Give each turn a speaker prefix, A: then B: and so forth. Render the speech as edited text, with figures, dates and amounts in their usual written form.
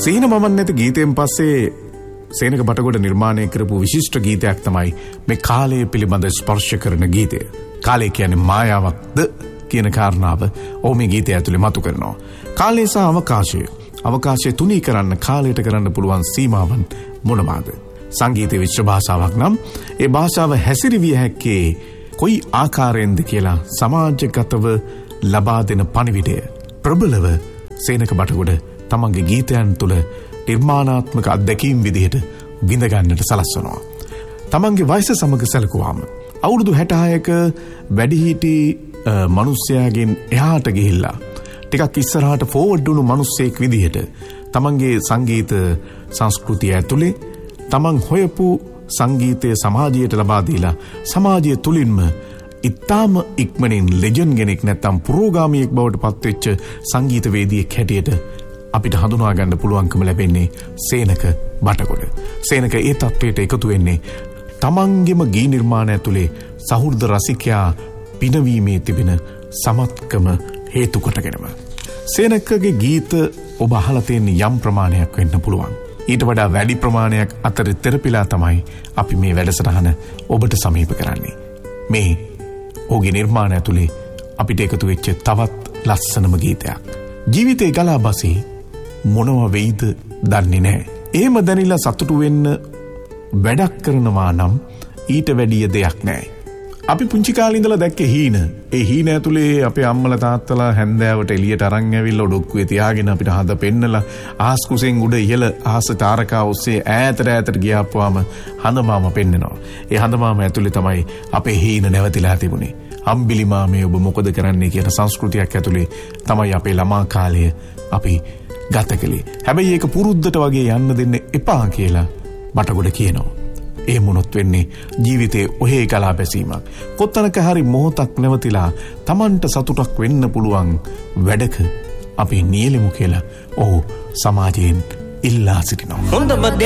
A: සීන මමන් නැති ගීතයෙන් පස්සේ සේනක බටගොඩ නිර්මාණය කරපු විශිෂ්ට ගීතයක් තමයි මේ කාලය පිළිබඳ ස්පර්ශ කරන ගීතය. කාලය කියන්නේ මායාවක්ද කියන කාරණාව ඔහු මේ ගීතය ඇතුලේ මතු කරනවා. කාලය සහ අවකාශය තුනී කරන්න කාලයට කරන්න පුළුවන් සීමාවන් මොනවාද? සංගීතයේ විශ්ව භාෂාවක් නම් ඒ භාෂාව හැසිරවිය හැක්කේ කොයි ආකාරයෙන්ද කියලා සමාජගතව ලබා දෙන පණිවිඩය ප්‍රබලව සේනක බටගොඩ තමන්ගේ ගීතයන් තුළ නිර්මාණාත්මක අත්දැකීම් විදිහට විඳ ගන්නට සලස්වනවා. තමන්ගේ වයස සමග සැලකුවාම අවුරුදු 66ක වැඩිහිටි මිනිසයාගෙන් එහාට ගිහිල්ලා ටිකක් ඉස්සරහට ෆෝවර්ඩ් වුණු මිනිස්සෙක් විදිහට තමන්ගේ සංගීත සංස්කෘතිය ඇතුලේ තමන් හොයපු සංගීතය සමාජයට ලබා දීලා සමාජය තුලින්ම ඉතාම ඉක්මනින් ලෙජන්ඩ් කෙනෙක් නැත්නම් පුරෝගාමියෙක් බවට පත්වෙච්ච සංගීතවේදියෙක් හැටියට අපිට හඳුනා ගන්න පුළුවන්කම ලැබෙන්නේ සේනක බටගොඩ. සේනක ඒ තත්වයට එකතු වෙන්නේ තමන්ගේම ගී නිර්මාණ ඇතුලේ සහෘද රසිකයා පිනවීමේ තිබෙන සමත්කම හේතු කොටගෙනම. සේනකගේ ගීත ඔබ අහලා තියෙන යම් ප්‍රමාණයක් වෙන්න පුළුවන්. ඊට වඩා වැඩි ප්‍රමාණයක් අතර තෙරපිලා තමයි අපි මේ වැඩසටහන ඔබට සමීප කරන්නේ. මේ ඔහුගේ නිර්මාණ ඇතුලේ අපිට එකතු වෙච්ච තවත් ලස්සනම ගීතයක්. ජීවිතේ ගලා බසී මොනව වෙයිද දන්නේ නැහැ. එහෙම දැනিলা සතුටු වෙන්න වැඩක් කරනවා නම් ඊට වැඩිය දෙයක් නැහැ. අපි පුංචි කාලේ ඉඳලා දැක්කේ හීන. ඒ හීන ඇතුලේ අපේ අම්මලා තාත්තලා හැන්දෑවට එළියට අරන් ඇවිල්ලා ඔඩොක්කුවේ තියාගෙන අපිට හද පෙන්නලා ආහස් කුසෙන් උඩ ඉහළ ආහස තාරකා ඔස්සේ ඈතට ගියාපුවාම හඳමාම පෙන්නනවා. ඒ හඳමාම ඇතුලේ තමයි අපේ හීන නැවතිලා තිබුණේ. අම්බිලි මාමේ ඔබ මොකද කරන්නේ කියන සංස්කෘතියක් ඇතුලේ තමයි අපේ ළමා කාලය අපි ගත කළේ. හැබැයි ඒක පුරුද්දට වගේ යන්න දෙන්න එපා කියලා බටගොඩ කියනවා. ඒ මොනොත් වෙන්නේ ජීවිතේ ඔහේ ගලා බැසීමක්. කොත්තනක හරි මොහොතක් නැවතිලා Tamanට සතුටක් වෙන්න පුළුවන් වැඩක අපි නියැලෙමු කියලා ඔහු සමාජයෙන් ඉල්ලා සිටිනවා.